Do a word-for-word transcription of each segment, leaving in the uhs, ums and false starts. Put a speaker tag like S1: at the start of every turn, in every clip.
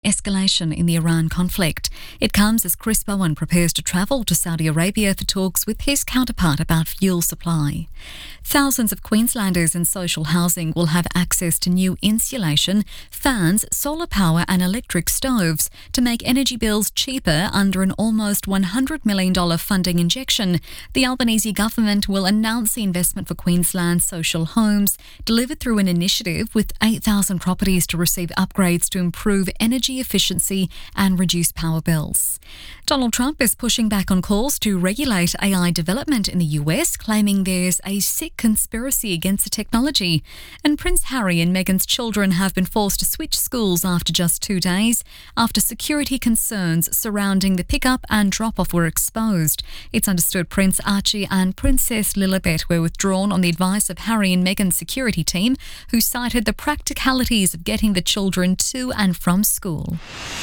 S1: escalation in the Iran conflict. It comes as Chris Bowen prepares to travel to Saudi Arabia for talks with his counterpart about fuel supply. Thousands of Queenslanders in social housing will have access to new insulation, fans, solar power and electric stoves to make energy bills cheaper under an almost one hundred million dollars funding injection. The Albanese government will announce the investment for Queensland's social homes, delivered through an initiative with eight thousand properties to receive upgrades to improve energy efficiency and reduce power bills. Donald Trump is pushing back on calls to regulate A I development in the U S, claiming there's a sick conspiracy against the technology. And Prince Harry and Meghan's children have been forced to switch schools after just two days, after security concerns surrounding the pick-up and drop-off were exposed. It's understood Prince Archie and Princess Lilibet were withdrawn on the advice of Harry and Meghan's security team, who cited the practicalities of getting the children to and from school.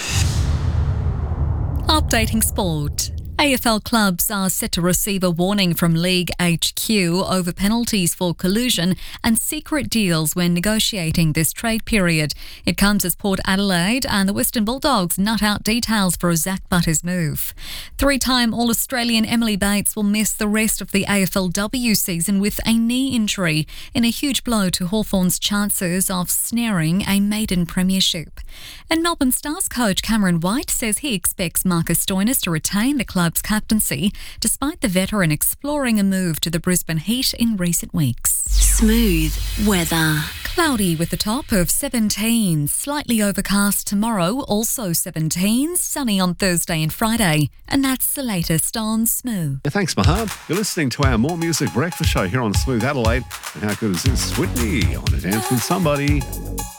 S1: Updating sport. A F L clubs are set to receive a warning from League H Q over penalties for collusion and secret deals when negotiating this trade period. It comes as Port Adelaide and the Western Bulldogs nut out details for a Zach Butters move. Three-time All-Australian Emily Bates will miss the rest of the A F L W season with a knee injury, in a huge blow to Hawthorn's chances of snaring a maiden premiership. And Melbourne Stars coach Cameron White says he expects Marcus Stoinis to retain the club captaincy, despite the veteran exploring a move to the Brisbane Heat in recent weeks.
S2: Smooth weather.
S1: Cloudy with a top of seventeen. Slightly overcast tomorrow, also seventeen. Sunny on Thursday and Friday. And that's the latest on Smooth.
S3: Yeah, thanks, Mahab. You're listening to our More Music Breakfast Show here on Smooth Adelaide. And how good is this? Whitney on A Dance With Somebody.